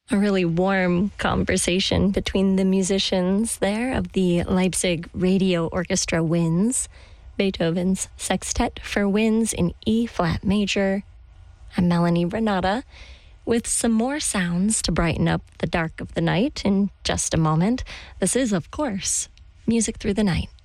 A really warm conversation between the musicians there of the Leipzig Radio Orchestra Winds, Beethoven's Sextet for Winds in E-flat major. I'm Melanie Renata with some more sounds to brighten up the dark of the night in just a moment. This is, of course, Music Through the Night.